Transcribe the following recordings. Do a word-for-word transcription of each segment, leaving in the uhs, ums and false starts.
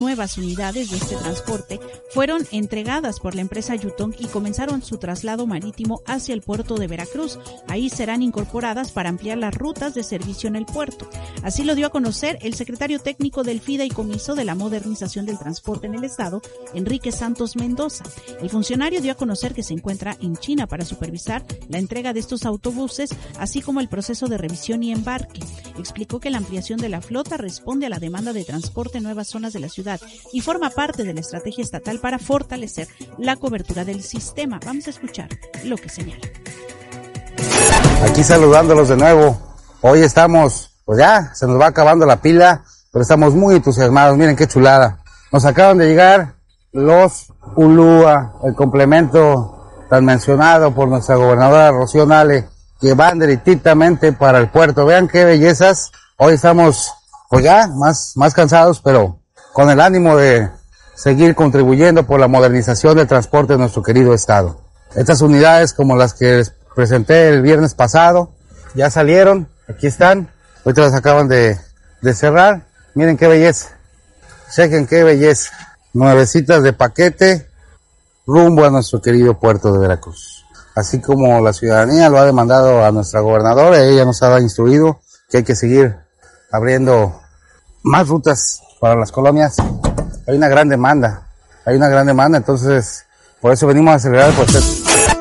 Nuevas unidades de este transporte fueron entregadas por la empresa Yutong y comenzaron su traslado marítimo hacia el puerto de Veracruz. Ahí serán incorporadas para ampliar las rutas de servicio en el puerto. Así lo dio a conocer el secretario técnico del Fideicomiso de la Modernización del Transporte en el Estado, Enrique Santos Mendoza. El funcionario dio a conocer que se encuentra en China para supervisar la entrega de estos autobuses, así como el proceso de revisión y embarque. Explicó que la ampliación de la flota responde a la demanda de transporte en nuevas zonas de la ciudad y forma parte de la estrategia estatal para fortalecer la cobertura del sistema. Vamos a escuchar lo que señala. Aquí saludándolos de nuevo. Hoy estamos, pues ya, se nos va acabando la pila, pero estamos muy entusiasmados. Miren qué chulada. Nos acaban de llegar los Ulúa, el complemento tan mencionado por nuestra gobernadora Rocío Nale, que van directamente para el puerto. Vean qué bellezas. Hoy estamos, pues ya, más, más cansados, pero con el ánimo de seguir contribuyendo por la modernización del transporte de nuestro querido estado. Estas unidades, como las que les presenté el viernes pasado, ya salieron, aquí están, ahorita las acaban de, de cerrar. Miren qué belleza, chequen qué belleza, nuevecitas de paquete, rumbo a nuestro querido puerto de Veracruz. Así como la ciudadanía lo ha demandado a nuestra gobernadora, ella nos ha instruido que hay que seguir abriendo más rutas para las colonias. Hay una gran demanda, hay una gran demanda, entonces por eso venimos a acelerar el proceso.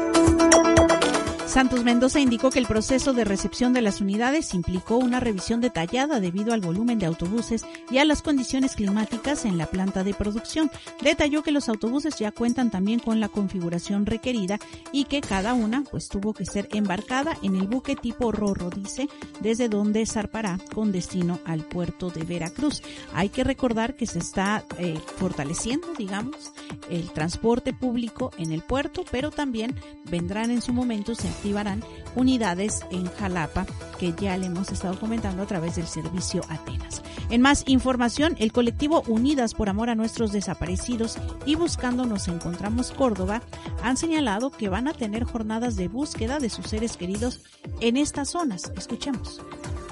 Santos Mendoza indicó que el proceso de recepción de las unidades implicó una revisión detallada debido al volumen de autobuses y a las condiciones climáticas en la planta de producción. Detalló que los autobuses ya cuentan también con la configuración requerida y que cada una pues tuvo que ser embarcada en el buque tipo Rorro, dice, desde donde zarpará con destino al puerto de Veracruz. Hay que recordar que se está eh, fortaleciendo, digamos, el transporte público en el puerto, pero también vendrán en su momento, se activarán unidades en Jalapa, que ya le hemos estado comentando a través del servicio Atenas. En más información, el colectivo Unidas por Amor a Nuestros Desaparecidos y Buscando Nos Encontramos Córdoba han señalado que van a tener jornadas de búsqueda de sus seres queridos en estas zonas. Escuchemos.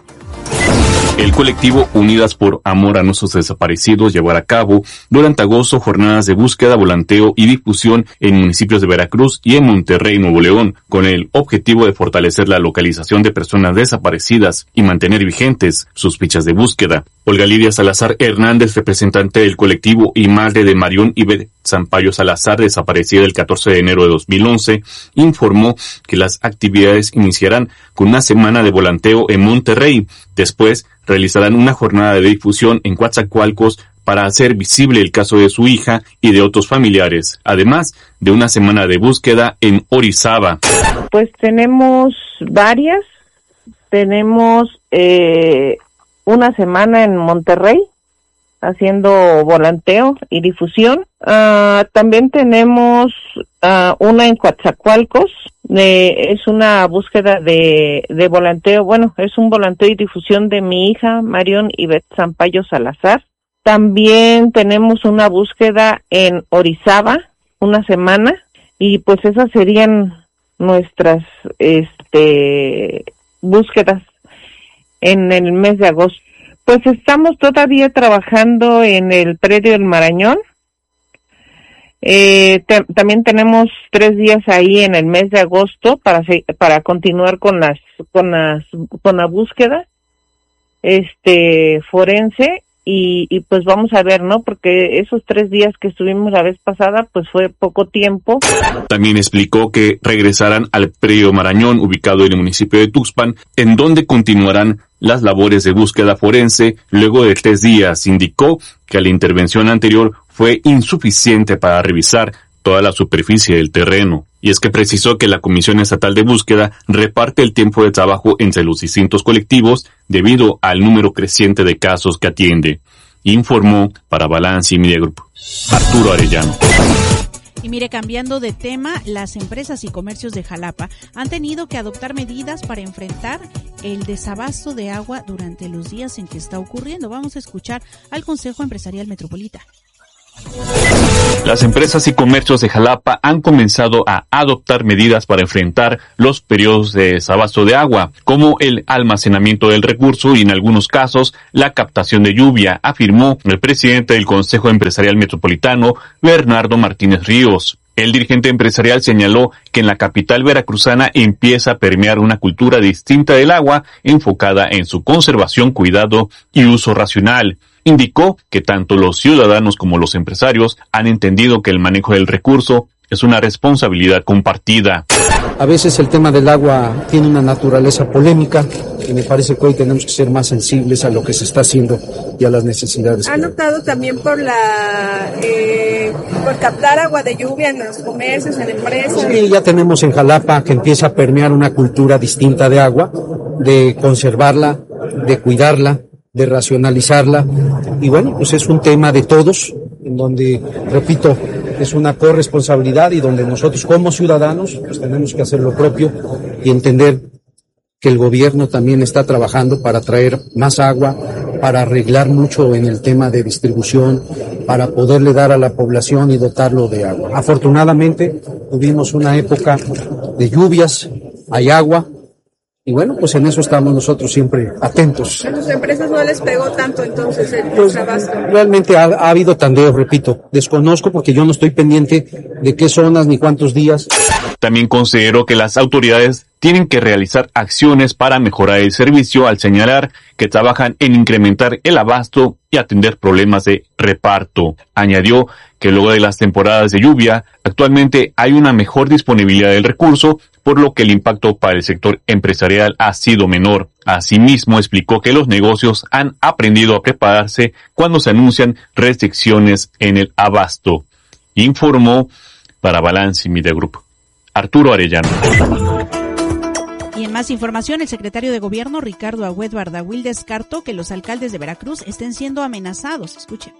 El colectivo Unidas por Amor a Nuestros Desaparecidos llevará a cabo durante agosto jornadas de búsqueda, volanteo y difusión en municipios de Veracruz y en Monterrey, Nuevo León, con el objetivo de fortalecer la localización de personas desaparecidas y mantener vigentes sus fichas de búsqueda. Olga Lidia Salazar Hernández, representante del colectivo y madre de Marión Ivette Sampaio Salazar, desaparecida el catorce de enero de dos mil once, informó que las actividades iniciarán con una semana de volanteo en Monterrey. Después realizarán una jornada de difusión en Coatzacoalcos para hacer visible el caso de su hija y de otros familiares, además de una semana de búsqueda en Orizaba. Pues tenemos varias, tenemos eh, una semana en Monterrey haciendo volanteo y difusión. Uh, también tenemos uh, una en Coatzacoalcos, de, es una búsqueda de, de volanteo, bueno, es un volanteo y difusión de mi hija, Marión Ivette Sampaio Salazar. También tenemos una búsqueda en Orizaba, una semana, y pues esas serían nuestras este búsquedas en el mes de agosto. Pues estamos todavía trabajando en el predio del Marañón. Eh, te, también tenemos tres días ahí en el mes de agosto para para continuar con las con las con la búsqueda este forense y, y pues vamos a ver, ¿no? Porque esos tres días que estuvimos la vez pasada pues fue poco tiempo. También explicó que regresarán al predio Marañón, ubicado en el municipio de Tuxpan, en donde continuarán las labores de búsqueda forense luego de tres días. Indicó que la intervención anterior fue insuficiente para revisar toda la superficie del terreno. Y es que precisó que la Comisión Estatal de Búsqueda reparte el tiempo de trabajo entre los distintos colectivos debido al número creciente de casos que atiende. Informó para Balance y Media Group Arturo Arellano. Y mire, cambiando de tema, las empresas y comercios de Jalapa han tenido que adoptar medidas para enfrentar el desabasto de agua durante los días en que está ocurriendo. Vamos a escuchar al Consejo Empresarial Metropolitano. Las empresas y comercios de Jalapa han comenzado a adoptar medidas para enfrentar los periodos de desabasto de agua, como el almacenamiento del recurso y en algunos casos la captación de lluvia, afirmó el presidente del Consejo Empresarial Metropolitano, Bernardo Martínez Ríos. El dirigente empresarial señaló que en la capital veracruzana empieza a permear una cultura distinta del agua, enfocada en su conservación, cuidado y uso racional. Indicó que tanto los ciudadanos como los empresarios han entendido que el manejo del recurso es una responsabilidad compartida. A veces el tema del agua tiene una naturaleza polémica y me parece que hoy tenemos que ser más sensibles a lo que se está haciendo y a las necesidades. ¿Han optado también por la eh, por captar agua de lluvia en los comercios, en empresas? Sí, ya tenemos en Jalapa que empieza a permear una cultura distinta de agua, de conservarla, de cuidarla, de racionalizarla, y bueno, pues es un tema de todos, en donde, repito, es una corresponsabilidad y donde nosotros como ciudadanos pues tenemos que hacer lo propio y entender que el gobierno también está trabajando para traer más agua, para arreglar mucho en el tema de distribución, para poderle dar a la población y dotarlo de agua. Afortunadamente tuvimos una época de lluvias, hay agua, y bueno, pues en eso estamos nosotros siempre atentos. ¿A sus empresas no les pegó tanto entonces el pues, desabasto? Realmente ha, ha habido tandeo, repito. Desconozco porque yo no estoy pendiente de qué zonas ni cuántos días. También considero que las autoridades tienen que realizar acciones para mejorar el servicio, al señalar que trabajan en incrementar el abasto y atender problemas de reparto. Añadió que luego de las temporadas de lluvia, actualmente hay una mejor disponibilidad del recurso, por lo que el impacto para el sector empresarial ha sido menor. Asimismo, explicó que los negocios han aprendido a prepararse cuando se anuncian restricciones en el abasto. Informó para Balance Media Group Arturo Arellano. Y en más información, el secretario de Gobierno, Ricardo Agüed Bardagüil, descartó que los alcaldes de Veracruz estén siendo amenazados. Escuchemos.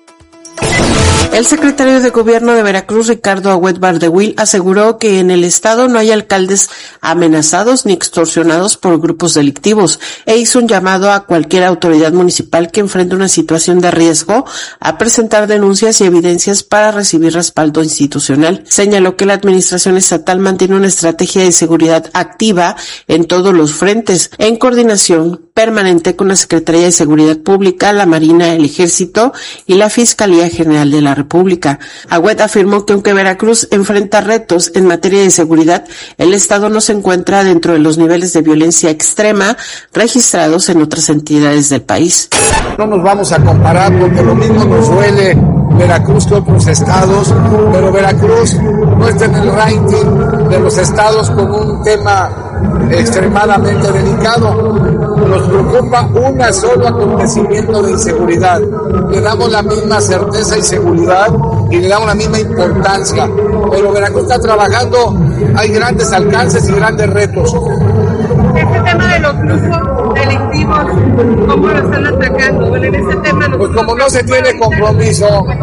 El secretario de Gobierno de Veracruz, Ricardo Agüed Bardagüil, aseguró que en el estado no hay alcaldes amenazados ni extorsionados por grupos delictivos e hizo un llamado a cualquier autoridad municipal que enfrente una situación de riesgo a presentar denuncias y evidencias para recibir respaldo institucional. Señaló que la administración estatal mantiene una estrategia de seguridad activa en todos los frentes, en coordinación permanente con la Secretaría de Seguridad Pública, la Marina, el Ejército y la Fiscalía General de la República. Agüed afirmó que aunque Veracruz enfrenta retos en materia de seguridad, el Estado no se encuentra dentro de los niveles de violencia extrema registrados en otras entidades del país. No nos vamos a comparar porque lo mismo nos duele Veracruz que otros estados, pero Veracruz no está en el ranking de los estados con un tema extremadamente delicado. Nos preocupa un solo acontecimiento de inseguridad. Le damos la misma certeza y seguridad y le damos la misma importancia. Pero Veracruz está trabajando, hay grandes alcances y grandes retos. Este tema de los grupos delictivos, ¿cómo lo están atacando? Bueno, en ese tema pues como no se tiene compromiso,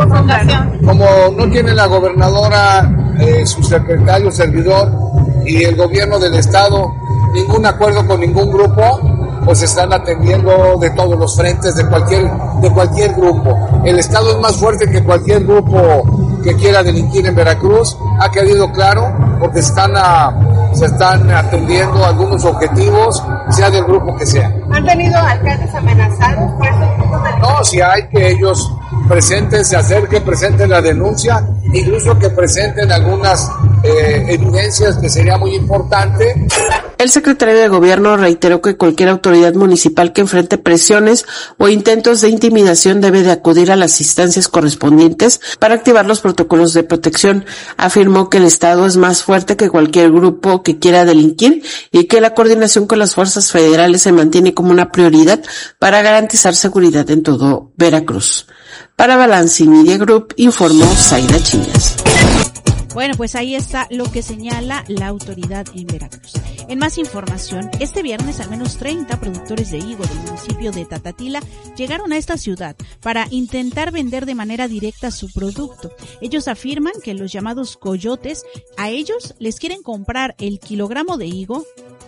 como no tiene la gobernadora, eh, su secretario, servidor y el gobierno del estado ningún acuerdo con ningún grupo, pues están atendiendo de todos los frentes, de cualquier, de cualquier grupo. El Estado es más fuerte que cualquier grupo que quiera delinquir en Veracruz, ha quedado claro, porque están a, se están atendiendo algunos objetivos, sea del grupo que sea. ¿Han tenido alcaldes amenazados por estos grupos de... No, si hay que ellos presenten, se acerquen, presenten la denuncia, incluso que presenten algunas eh, evidencias, que sería muy importante. El secretario de Gobierno reiteró que cualquier autoridad municipal que enfrente presiones o intentos de intimidación debe de acudir a las instancias correspondientes para activar los protocolos de protección. Afirmó que el Estado es más fuerte que cualquier grupo que quiera delinquir y que la coordinación con las fuerzas federales se mantiene como una prioridad para garantizar seguridad en todo Veracruz. Para Balance Media Group, informó Zaida Chiñas. Bueno, pues ahí está lo que señala la autoridad en Veracruz. En más información, este viernes al menos treinta productores de higo del municipio de Tatatila llegaron a esta ciudad para intentar vender de manera directa su producto. Ellos afirman que los llamados coyotes, a ellos les quieren comprar el kilogramo de higo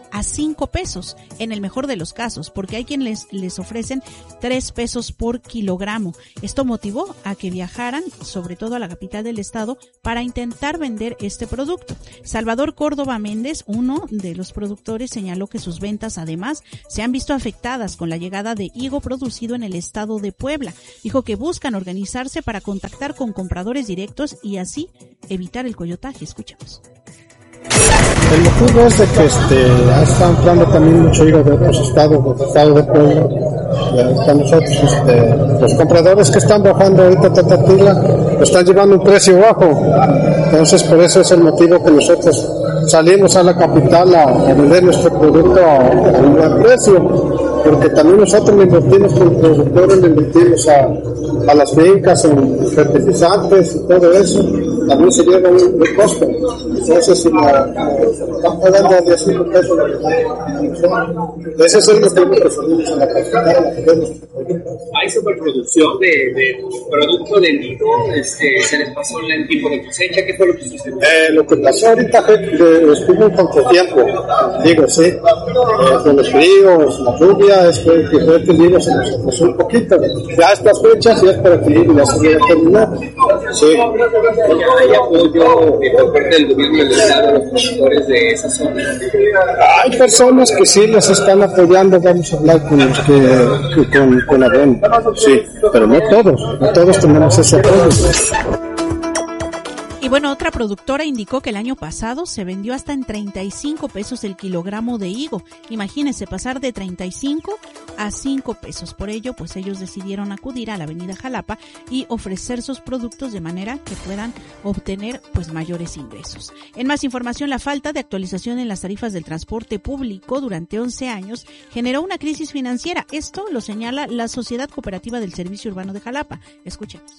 a cinco pesos, en el mejor de los casos, porque hay quienes les, les ofrecen tres pesos por kilogramo. Esto motivó a que viajaran, sobre todo a la capital del estado, para intentar vender este producto. Salvador Córdoba Méndez, uno de los productores, señaló que sus ventas además se han visto afectadas con la llegada de higo producido en el estado de Puebla. Dijo que buscan organizarse para contactar con compradores directos y así evitar el coyotaje. Escuchemos. El motivo es de que este, ya están entrando también mucho higo de otros estados, del estado de Puebla. Ya nosotros, este, los compradores que están bajando ahorita Tapatila, lo están llevando un precio bajo. Entonces, por eso es el motivo que nosotros salimos a la capital a, a vender nuestro producto a, a un buen precio. Porque también nosotros le invertimos como productores, le invertimos a, a las fincas en fertilizantes y todo eso. También se lleva un, un costo. Entonces, si la, están pagando a dieciocho pesos, ese es el motivo que salimos a la capital. Hay superproducción de, de producto de higo, este, se les pasó el tiempo de cosecha, ¿qué fue lo que sucedió? Eh, lo que pasó ahorita fue que estuvo un contratiempo, digo, sí, eh, con los fríos, la lluvia, es que, que fue que el higo se nos atrasó un poquito. Ya estas fechas ya es para que el higo ya se vaya a terminar. Sí. ¿Hay apoyo eh, por parte del gobierno del estado a los productores de esa zona? Hay personas que sí les están apoyando, vamos a hablar con los que, que con, con la B E N, sí, pero no todos, no todos tenemos ese apoyo. Y bueno, otra productora indicó que el año pasado se vendió hasta en treinta y cinco pesos el kilogramo de higo. Imagínense pasar de treinta y cinco a cinco pesos. Por ello, pues ellos decidieron acudir a la avenida Jalapa y ofrecer sus productos de manera que puedan obtener pues mayores ingresos. En más información, la falta de actualización en las tarifas del transporte público durante once años generó una crisis financiera. Esto lo señala la Sociedad Cooperativa del Servicio Urbano de Jalapa. Escuchemos.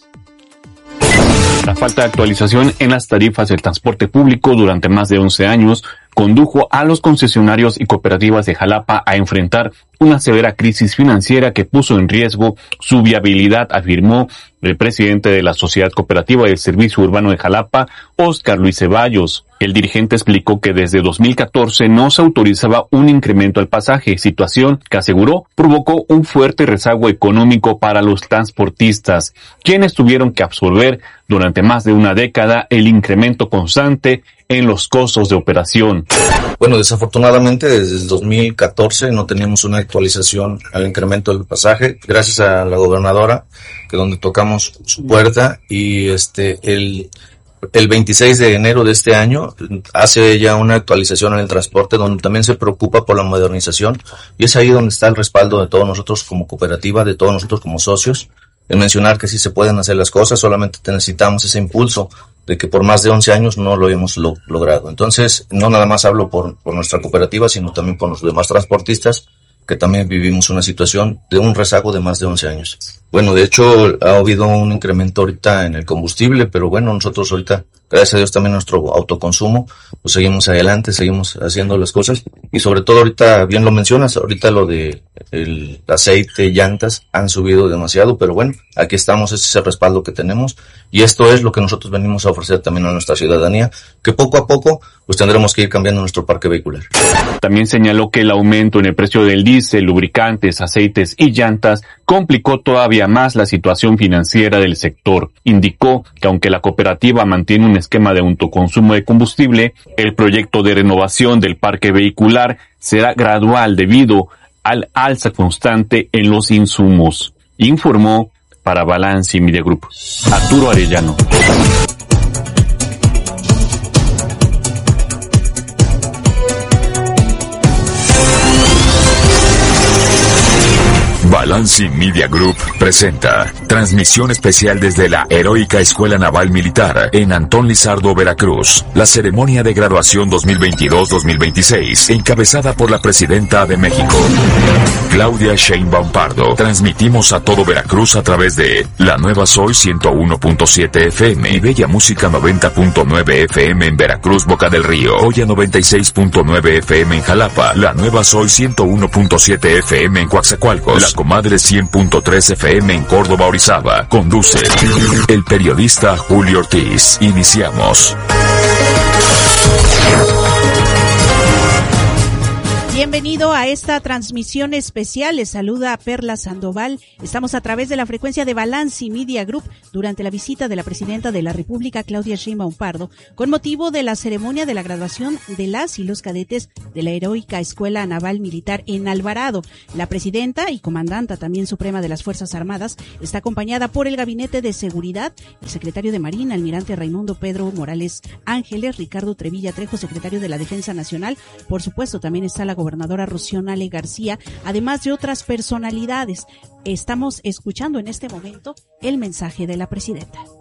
La falta de actualización en las tarifas del transporte público durante más de once años condujo a los concesionarios y cooperativas de Jalapa a enfrentar una severa crisis financiera que puso en riesgo su viabilidad, afirmó el presidente de la Sociedad Cooperativa del Servicio Urbano de Jalapa, Óscar Luis Ceballos. El dirigente explicó que desde dos mil catorce no se autorizaba un incremento al pasaje, situación que aseguró provocó un fuerte rezago económico para los transportistas, quienes tuvieron que absorber durante más de una década el incremento constante en los costos de operación. Bueno, desafortunadamente desde el dos mil catorce no teníamos una actualización al incremento del pasaje, gracias a la gobernadora, que donde tocamos su puerta, y este el el veintiséis de enero de este año hace ella una actualización en el transporte donde también se preocupa por la modernización, y es ahí donde está el respaldo de todos nosotros como cooperativa, de todos nosotros como socios, en mencionar que sí se pueden hacer las cosas, solamente necesitamos ese impulso de que por más de once años no lo hemos lo, logrado. Entonces, no nada más hablo por, por nuestra cooperativa, sino también por los demás transportistas, que también vivimos una situación de un rezago de más de once años. Bueno, de hecho, ha habido un incremento ahorita en el combustible, pero bueno, nosotros ahorita, gracias a Dios, también nuestro autoconsumo, pues seguimos adelante, seguimos haciendo las cosas, y sobre todo ahorita, bien lo mencionas, ahorita lo de el aceite, llantas, han subido demasiado, pero bueno, aquí estamos, ese es el respaldo que tenemos, y esto es lo que nosotros venimos a ofrecer también a nuestra ciudadanía, que poco a poco, pues tendremos que ir cambiando nuestro parque vehicular. También señaló que el aumento en el precio del diésel, lubricantes, aceites y llantas complicó todavía más la situación financiera del sector. Indicó que aunque la cooperativa mantiene un esquema de autoconsumo de combustible, el proyecto de renovación del parque vehicular será gradual debido al alza constante en los insumos. Informó para Balance Media Group Arturo Arellano. Balance Media Group presenta transmisión especial desde la heroica Escuela Naval Militar en Antón Lizardo, Veracruz. La ceremonia de graduación dos mil veintidós dos mil veintiséis, encabezada por la Presidenta de México, Claudia Sheinbaum Pardo. Transmitimos a todo Veracruz a través de la nueva Soy ciento uno punto siete F M y Bella Música noventa punto nueve F M en Veracruz, Boca del Río. Hoya noventa y seis punto nueve F M en Jalapa. La nueva Soy ciento uno punto siete F M en Coatzacoalcos. La Comadre cien punto tres F M en Córdoba, Orizaba. Conduce el periodista Julio Ortiz. Iniciamos. Bienvenido a esta transmisión especial. Les saluda Perla Sandoval. Estamos a través de la frecuencia de Balanci Media Group durante la visita de la presidenta de la República, Claudia Sheinbaum Pardo, con motivo de la ceremonia de la graduación de las y los cadetes de la Heroica Escuela Naval Militar en Alvarado. La presidenta y comandanta también suprema de las Fuerzas Armadas está acompañada por el Gabinete de Seguridad, el secretario de Marina, almirante Raimundo Pedro Morales Ángeles, Ricardo Trevilla Trejo, secretario de la Defensa Nacional. Por supuesto, también está la gobernadora Rocío Nale García, además de otras personalidades. Estamos escuchando en este momento el mensaje de la presidenta.